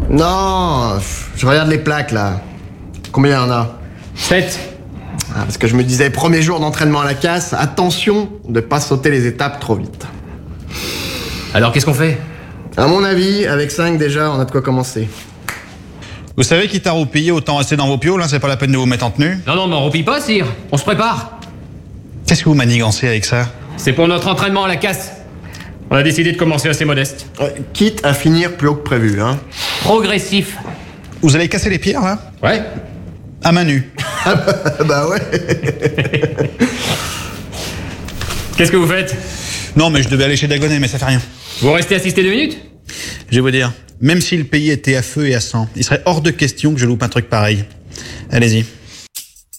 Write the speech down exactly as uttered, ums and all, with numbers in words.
Non, je regarde les plaques, là. Combien il y en a? Sept. Ah, parce que je me disais, premier jour d'entraînement à la casse, attention de pas sauter les étapes trop vite. Alors, qu'est-ce qu'on fait? À mon avis, avec cinq déjà, on a de quoi commencer. Vous savez, quitte à roupiller, autant rester dans vos pioles, hein, c'est pas la peine de vous mettre en tenue. Non, non, mais on roupille pas, sire. On se prépare. Qu'est-ce que vous manigancez avec ça? C'est pour notre entraînement à la casse. On a décidé de commencer assez modeste. Ouais, quitte à finir plus haut que prévu, hein. Progressif. Vous allez casser les pierres, là? Ouais. À main nue. Bah ouais. Qu'est-ce que vous faites? Non, mais je devais aller chez Dagonet, mais ça fait rien. Vous restez assister deux minutes? Je vais vous dire, même si le pays était à feu et à sang, il serait hors de question que je loupe un truc pareil. Allez-y.